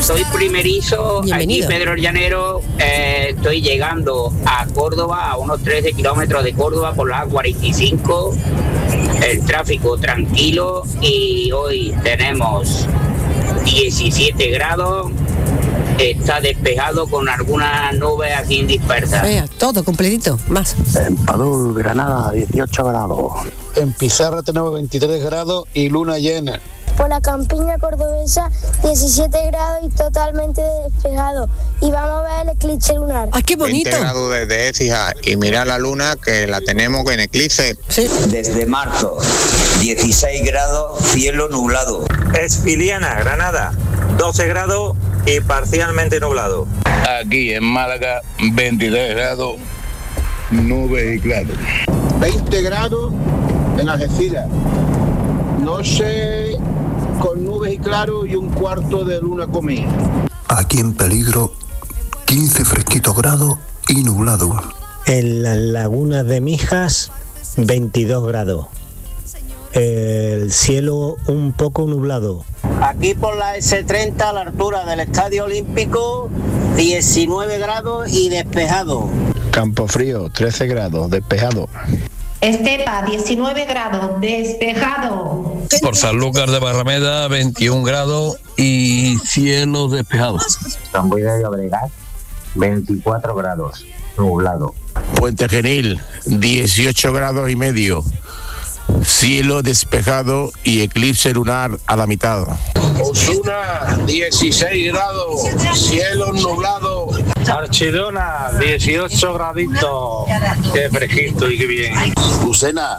Soy primerizo. Bienvenido. Aquí Pedro el Llanero. Estoy llegando a Córdoba, a unos 13 kilómetros de Córdoba por la A45. El tráfico tranquilo y hoy tenemos 17 grados. Está despejado con algunas nubes así dispersas. Vea, todo completito, más. En Padul, Granada, 18 grados. En Pizarra tenemos 23 grados y luna llena. Por la campiña cordobesa, 17 grados y totalmente despejado. Y vamos a ver el eclipse lunar. ¡Ah, qué bonito! 20 grados desde Écija y mira la luna que la tenemos en eclipse. Sí. Desde marzo, 16 grados, cielo nublado. Espiliana, Granada, 12 grados y parcialmente nublado. Aquí en Málaga, 23 grados, nubes y claro. 20 grados en Algeciras. No sé, con nubes y claro y un cuarto de luna comida. Aquí en peligro, 15 fresquitos grados y nublado. En las lagunas de Mijas, 22 grados. El cielo un poco nublado. Aquí por la S30 a la altura del Estadio Olímpico, 19 grados y despejado. Campofrío, 13 grados, despejado. Estepa, 19 grados, despejado. Por Sanlúcar de Barrameda, 21 grados y cielo despejado. San Boi de Llobregat, 24 grados, nublado. Puente Genil, 18 grados y medio. Cielo despejado y eclipse lunar a la mitad. Osuna, 16 grados, cielo nublado. Archidona, 18 graditos. Qué fresquito y qué bien. Lucena,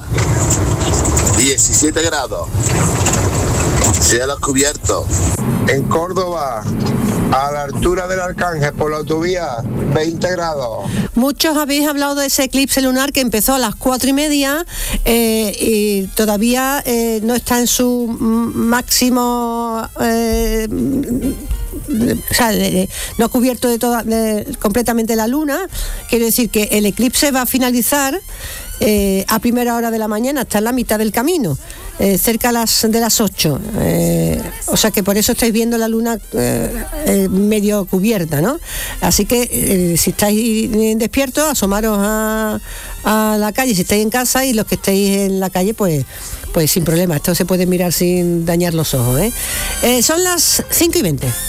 17 grados, cielo cubierto. En Córdoba, a la altura del Arcángel por la autovía, 20 grados. Muchos habéis hablado de ese eclipse lunar que empezó a las 4:30 y todavía no está en su máximo... no ha cubierto completamente la luna. Quiere decir que el eclipse va a finalizar a primera hora de la mañana, hasta la mitad del camino, cerca de las 8. O sea que por eso estáis viendo la luna medio cubierta, ¿no? Así que si estáis despiertos, asomaros a la calle, si estáis en casa, y los que estáis en la calle, pues sin problema. Esto se puede mirar sin dañar los ojos, ¿eh? Son las 5:20.